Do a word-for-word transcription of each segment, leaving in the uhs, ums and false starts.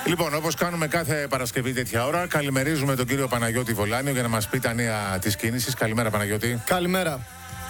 Λοιπόν, όπως κάνουμε κάθε Παρασκευή τέτοια ώρα, καλημερίζουμε τον κύριο Παναγιώτη Βολάνιο για να μας πει τα νέα της κίνησης. Καλημέρα, Παναγιώτη. Καλημέρα.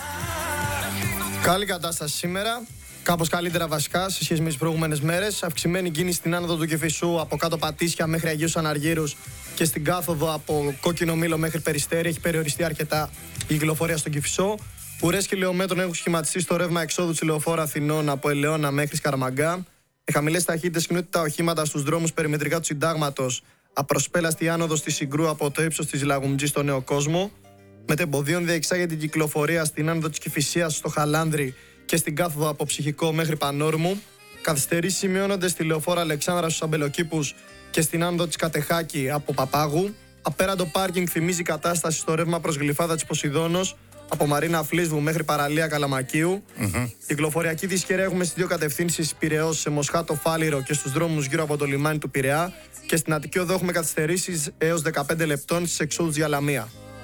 Καλή κατάσταση σήμερα. Κάπως καλύτερα βασικά σε σχέση με τις προηγούμενες μέρες. Αυξημένη κίνηση στην άνοδο του Κηφισού από κάτω Πατήσια μέχρι Αγίους Αναργύρους και στην κάθοδο από Κόκκινο Μήλο μέχρι Περιστέρι. Έχει περιοριστεί αρκετά η κυκλοφορία στον Κηφισό. Ουρές κυλιομέτρων έχουν σχηματιστεί στο ρεύμα εξόδου της Λεωφόρου Αθηνών από Ελαιώνα μέχρι Σκαραμαγκά. Με χαμηλές ταχύτητες κινούνται τα οχήματα στους δρόμους περιμετρικά του Συντάγματος. Απροσπέλαστη άνοδος της Συγκρού από το ύψος της Λαγουμτζή στο Νέο Κόσμο. Μετεμποδίων διεξάγεται την κυκλοφορία στην άνοδο της Κηφισίας στο Χαλάνδρι και στην κάθοδο από Ψυχικό μέχρι Πανόρμου. Καθυστερήσεις σημειώνονται στη Λεωφόρο Αλεξάνδρα στους Αμπελοκήπους και στην άνοδο της Κατεχάκη από Παπάγου. Απέραντο πάρκινγκ θυμίζει κατάσταση στο ρεύμα προς Γλυφάδα της Ποσειδώνος από Μαρίνα Φλίσβου μέχρι Παραλία Καλαμακίου. Mm-hmm. Κυκλοφοριακή δυσχερία έχουμε στις δύο κατευθύνσεις Πειραιώς σε Μοσχάτο Φάληρο και στους δρόμους γύρω από το λιμάνι του Πειραιά. Και στην Αττική Οδό έχουμε καθυστερήσεις έως δεκαπέντε λεπτών στις εξόδους για Λαμία.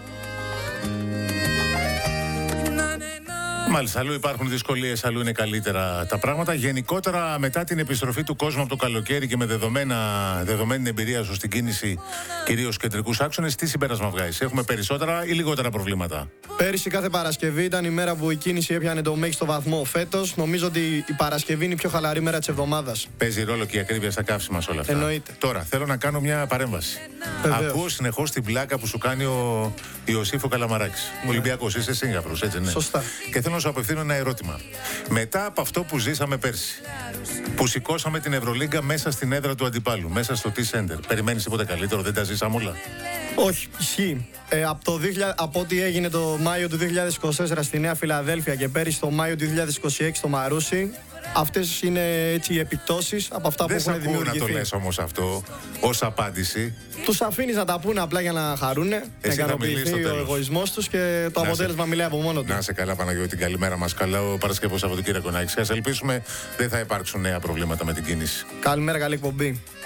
Μάλιστα, αλλού υπάρχουν δυσκολίες, αλλού είναι καλύτερα τα πράγματα. Γενικότερα, μετά την επιστροφή του κόσμου από το καλοκαίρι και με δεδομένα, δεδομένη εμπειρία σου στην κίνηση, κυρίως κεντρικούς άξονες, τι συμπέρασμα βγάζεις? Έχουμε περισσότερα ή λιγότερα προβλήματα? Πέρυσι κάθε Παρασκευή ήταν η μέρα που η κίνηση έπιανε το μέγιστο βαθμό. Φέτος νομίζω ότι η Παρασκευή είναι η πιο χαλαρή μέρα της εβδομάδας. Παίζει ρόλο και η ακρίβεια στα καύσιμα σε όλα αυτά. Εννοείται. Τώρα θέλω να κάνω μια παρέμβαση. Βεβαίως. Ακούω συνεχώς την πλάκα που σου κάνει ο Ιωσήφ Καλαμαράκης. Ναι. Ολυμπιακός, είσαι Σύγγραφρος, έτσι ναι? Σωστά. Και θέλω να σου απευθύνω ένα ερώτημα. Μετά από αυτό που ζήσαμε πέρσι, που σηκώσαμε την Ευρωλίγκα μέσα στην έδρα του αντιπάλου, μέσα στο T-Center, περιμένεις τίποτα καλύτερο? Δεν τα ζήσαμε όλα? Όχι, ισχύει. Ε, από, το δύο χιλιάδες, από ό,τι έγινε το Μάιο του δύο χιλιάδες είκοσι τέσσερα στη Νέα Φιλαδέλφια και πέρυσι το Μάιο του δύο χιλιάδες είκοσι έξι στο Μαρούσι, αυτές είναι έτσι οι επιπτώσεις από αυτά δεν που έχουν δημιουργηθεί. Δεν σ' ακούω να το λες όμως αυτό ως απάντηση. Τους αφήνεις να τα πούνε απλά για να χαρούν, να ικανοποιηθεί ο εγωισμός τους και το να αποτέλεσμα σε... μιλάει από μόνο του. Να σε καλά, Παναγιώτη, καλημέρα μας. Καλό Παρασκευό Σαββατοκύριακο να έχεις. Ας ελπίσουμε δεν θα υπάρξουν νέα προβλήματα με την κίνηση. Καλημέρα, καλή εκπομπή.